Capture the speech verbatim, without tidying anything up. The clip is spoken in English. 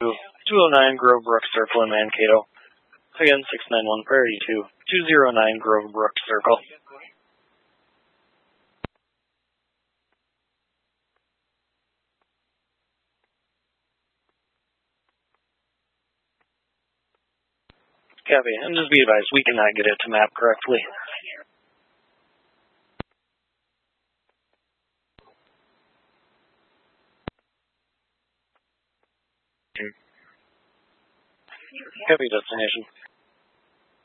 to two oh nine Grove Brook Circle in Mankato. Again, six nine one Priority to two oh nine Grove Brook Circle. Copy, and just be advised, we cannot get it to map correctly. Copy destination.